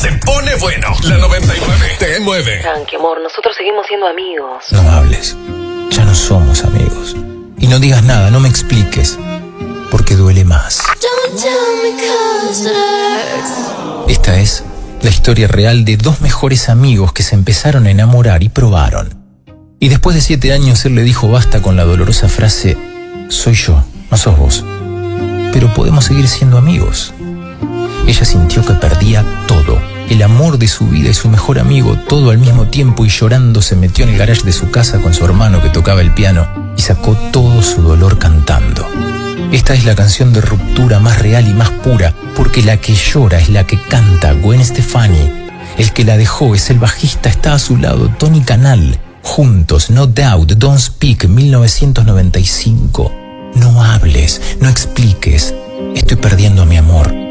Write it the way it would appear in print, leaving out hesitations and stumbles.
se pone bueno. La 99 te mueve. Tranqui, amor, nosotros seguimos siendo amigos. No hables. Ya no somos amigos. Y no digas nada, no me expliques. Porque duele más. Esta es la historia real de dos mejores amigos que se empezaron a enamorar y probaron. Y después de 7 años él le dijo basta con la dolorosa frase: soy yo, no sos vos. Pero podemos seguir siendo amigos. Ella sintió que perdía todo. El amor de su vida y su mejor amigo, todo al mismo tiempo, y llorando se metió en el garage de su casa con su hermano que tocaba el piano y sacó todo su dolor cantando. Esta es la canción de ruptura más real y más pura, porque la que llora es la que canta, Gwen Stefani. El que la dejó es el bajista, está a su lado, Tony Canal. Juntos, No Doubt, Don't Speak, 1995. No hables, no expliques. Estoy perdiendo a mi amor.